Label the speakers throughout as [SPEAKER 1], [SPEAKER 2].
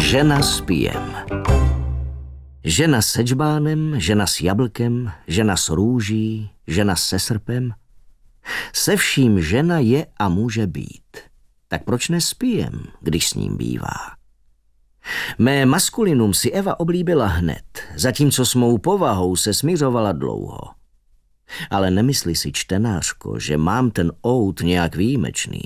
[SPEAKER 1] Žena s pijem. Žena s sedžbánem, žena s jablkem, žena s růží, žena se srpem. Se vším žena je a může být. Tak proč ne s pijem, když s ním bývá? Mé maskulinum si Eva oblíbila hned, zatímco s mou povahou se smiřovala dlouho. Ale nemyslí si, čtenářko, že mám ten oud nějak výjimečný.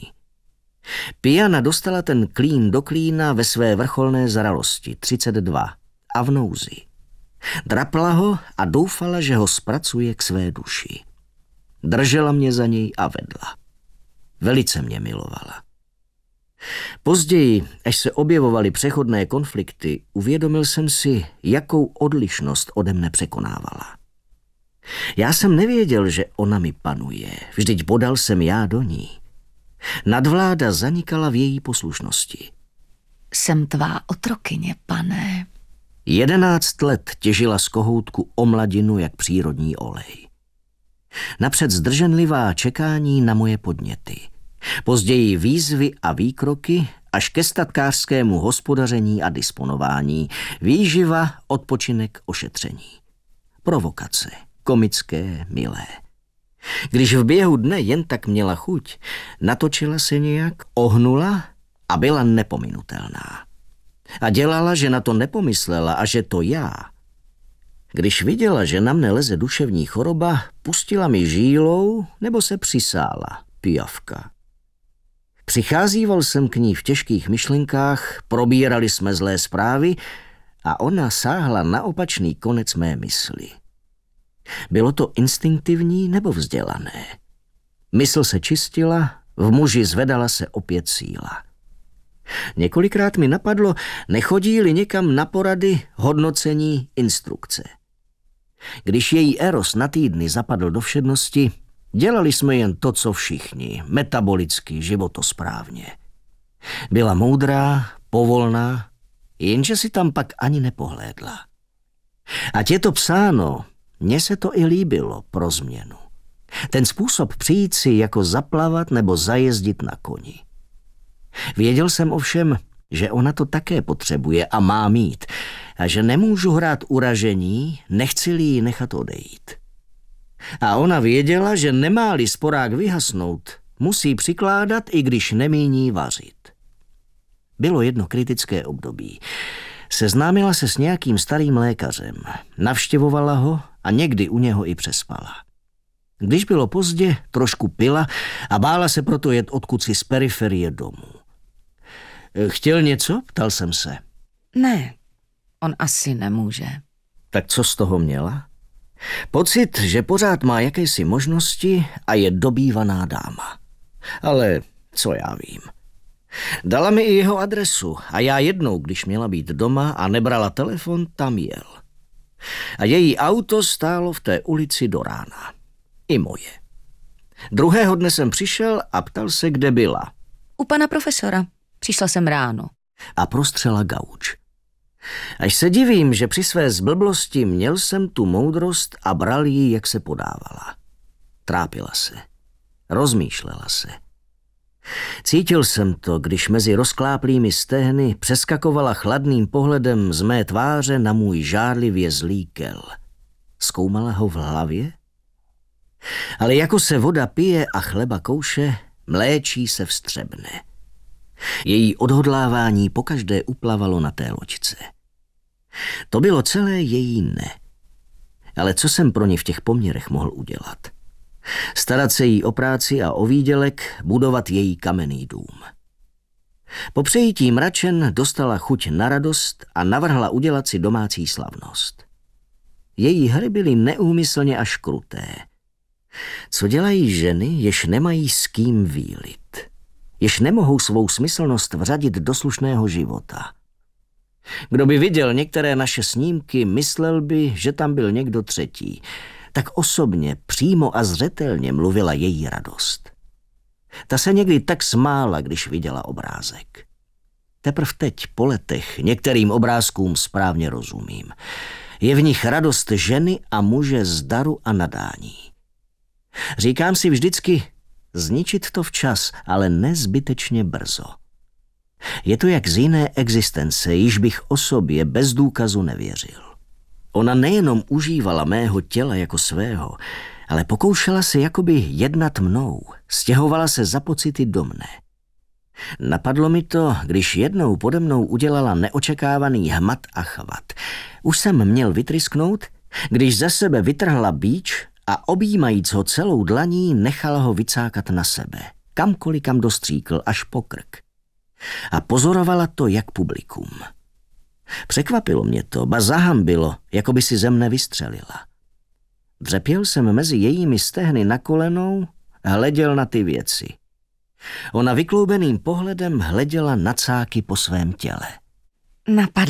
[SPEAKER 1] Piana dostala ten klín do klína ve své vrcholné zralosti, 32, a v nouzi. Drapla ho a doufala, že ho zpracuje k své duši. Držela mě za něj a vedla. Velice mě milovala. Později, až se objevovaly přechodné konflikty, uvědomil jsem si, jakou odlišnost ode mne překonávala. Já jsem nevěděl, že ona mi panuje, vždyť bodal jsem já do ní. Nadvláda zanikala v její poslušnosti.
[SPEAKER 2] Jsem tvá otrokyně, pane.
[SPEAKER 1] 11 let těžila z kohoutku omladinu jak přírodní olej. Napřed zdrženlivá čekání na moje podněty. Později výzvy a výkroky až ke statkářskému hospodaření a disponování, výživa, odpočinek, ošetření. Provokace, komické, milé. Když v běhu dne jen tak měla chuť, natočila se nějak, ohnula a byla nepominutelná. A dělala, že na to nepomyslela a že to já. Když viděla, že na mne leze duševní choroba, pustila mi žílou nebo se přisála, pijavka. Přicházíval jsem k ní v těžkých myšlenkách, probírali jsme zlé zprávy a ona sáhla na opačný konec mé mysli. Bylo to instinktivní nebo vzdělané? Mysl se čistila, v muži zvedala se opět síla. Několikrát mi napadlo, nechodí-li někam na porady, hodnocení, instrukce. Když její eros na týdny zapadl do všednosti, dělali jsme jen to, co všichni, metabolicky, životosprávně. Byla moudrá, povolná, jenže si tam pak ani nepohlédla. Ať je to psáno, mně se to i líbilo pro změnu. Ten způsob přijít si jako zaplavat nebo zajezdit na koni. Věděl jsem ovšem, že ona to také potřebuje a má mít a že nemůžu hrát uražení, nechci-li ji nechat odejít. A ona věděla, že nemá-li sporák vyhasnout, musí přikládat, i když nemíní vařit. Bylo jedno kritické období. Seznámila se s nějakým starým lékařem, navštěvovala ho a někdy u něho i přespala. Když bylo pozdě, trošku pila a bála se proto jet odkud z periferie domů. Chtěl něco? Ptal jsem se.
[SPEAKER 2] Ne, on asi nemůže.
[SPEAKER 1] Tak co z toho měla? Pocit, že pořád má jakési možnosti a je dobývaná dáma. Ale co já vím. Dala mi i jeho adresu a já jednou, když měla být doma a nebrala telefon, tam jel. A její auto stálo v té ulici do rána. I moje. Druhého dne jsem přišel a ptal se, kde byla.
[SPEAKER 2] U pana profesora. Přišla jsem ráno.
[SPEAKER 1] A prostřela gauč. Až se divím, že při své zblblosti měl jsem tu moudrost a bral ji, jak se podávala. Trápila se. Rozmýšlela se. Cítil jsem to, když mezi rozkláplými stehny přeskakovala chladným pohledem z mé tváře na můj žárlivě zlý kel. Zkoumala ho v hlavě? Ale jako se voda pije a chleba kouše, mléčí se vstřebne. Její odhodlávání pokaždé uplavalo na té loďce. To bylo celé její ne. Ale co jsem pro ní v těch poměrech mohl udělat? Starat se jí o práci a o výdělek, budovat její kamenný dům. Po přejítí mračen dostala chuť na radost a navrhla udělat si domácí slavnost. Její hry byly neúmyslně až kruté. Co dělají ženy, jež nemají s kým výlit? Jež nemohou svou smyslnost vřadit do slušného života? Kdo by viděl některé naše snímky, myslel by, že tam byl někdo třetí. Tak osobně, přímo a zřetelně mluvila její radost. Ta se někdy tak smála, když viděla obrázek. Teprv teď, po letech, některým obrázkům správně rozumím. Je v nich radost ženy a muže z daru a nadání. Říkám si vždycky, zničit to včas, ale nezbytečně brzo. Je to jak z jiné existence, již bych o sobě bez důkazu nevěřil. Ona nejenom užívala mého těla jako svého, ale pokoušela se jakoby jednat mnou, stěhovala se za pocity do mne. Napadlo mi to, když jednou pode mnou udělala neočekávaný hmat a chvat. Už jsem měl vytrysknout, když ze sebe vytrhla býč a objímajíc ho celou dlaní nechala ho vycákat na sebe, kamkoliv kam dostříkl, až po krk. A pozorovala to jak publikum. Překvapilo mě to, ba zahambilo, jako by si ze mne vystřelila. Dřepěl jsem mezi jejími stehny na kolenou a hleděl na ty věci. Ona vykloubeným pohledem hleděla na cáky po svém těle.
[SPEAKER 2] Napadl